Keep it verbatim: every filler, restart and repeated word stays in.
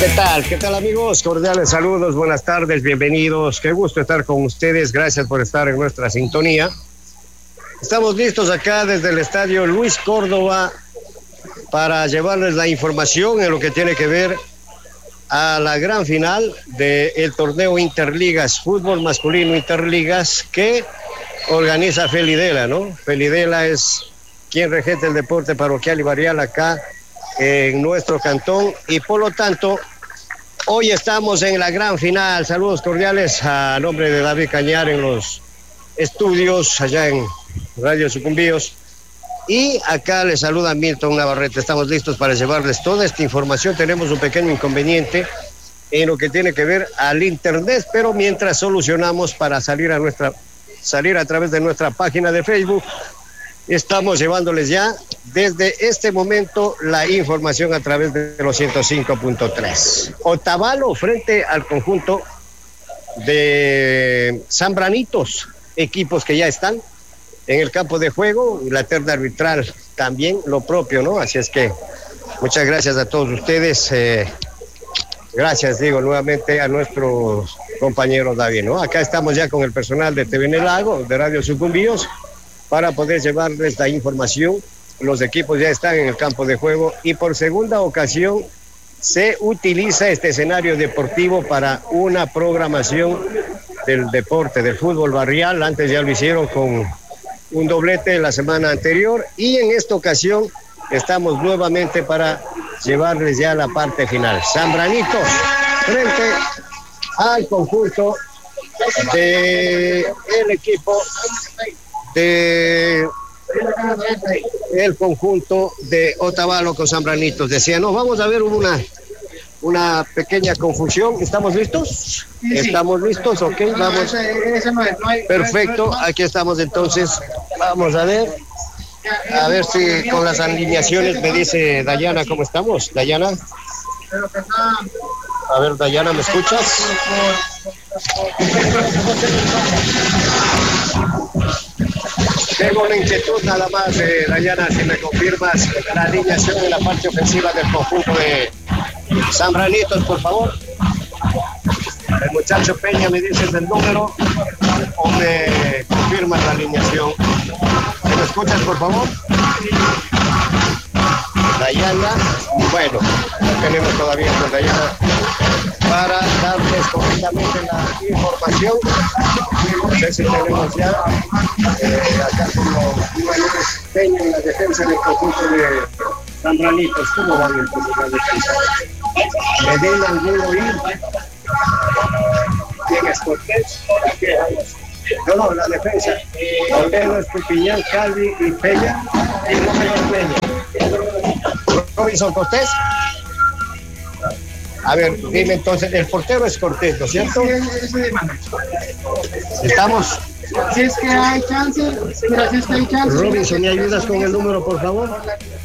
¿Qué tal? ¿Qué tal, amigos? Cordiales saludos, buenas tardes, bienvenidos. Qué gusto estar con ustedes. Gracias por estar en nuestra sintonía. Estamos listos acá desde el estadio Luis Córdoba para llevarles la información en lo que tiene que ver a la gran final del torneo Interligas, fútbol masculino Interligas, que organiza Felidela, ¿no? Felidela es quien regenta el deporte parroquial y barrial acá en nuestro cantón, y por lo tanto hoy estamos en la gran final. Saludos cordiales a nombre de David Cañar en los estudios allá en Radio Sucumbíos, y acá les saluda Milton Navarrete. Estamos listos para llevarles toda esta información. Tenemos un pequeño inconveniente en lo que tiene que ver al internet, pero mientras solucionamos para salir a nuestra salir a través de nuestra página de Facebook, estamos llevándoles ya desde este momento la información a través de los ciento cinco punto tres. Otavalo frente al conjunto de Zambranitos, equipos que ya están en el campo de juego, la terna arbitral también lo propio, ¿no? Así es que muchas gracias a todos ustedes. Eh, gracias, digo, nuevamente a nuestros compañeros David, ¿no? Acá estamos ya con el personal de T V N Lago, de Radio Sucumbíos, para poder llevarles la información. Los equipos ya están en el campo de juego y por segunda ocasión se utiliza este escenario deportivo para una programación del deporte, del fútbol barrial. Antes ya lo hicieron con un doblete la semana anterior, y en esta ocasión estamos nuevamente para llevarles ya la parte final. Zambranitos frente al conjunto del equipo de el conjunto de Otavalo con Zambranitos. Decía, no, vamos a ver una una pequeña confusión. ¿Estamos listos? Sí, sí. ¿Estamos listos? Ok, no, vamos. Ese, ese no es, no hay, Perfecto, no hay, no hay. aquí estamos entonces. Vamos a ver. A ver si con las alineaciones me dice Dayana cómo estamos. Dayana. A ver, Dayana, ¿me escuchas? Tengo una inquietud nada más, eh, Dayana, si me confirmas la alineación en la parte ofensiva del conjunto de Zambranitos, por favor. El muchacho Peña, me dices el número o me confirmas la alineación. ¿Me escuchas, por favor? Dayana, bueno, no tenemos todavía con Dayana para darles completamente la información. No sé si tenemos ya eh, acá como Peña en la defensa del conjunto de Zambranitos. ¿Cómo van entonces la defensa? Medina, Angulo y ¿quién es Cortés? No, no, la defensa. Ortega, Estupiñán, Calvi y Peña. Y no menos Peña. Robinson Cortés. A ver, dime entonces, el portero es Cortés, ¿no es cierto? Estamos. Si es que hay chance, mira, si es que hay chance. Robinson, ¿me ayudas con el número, por favor?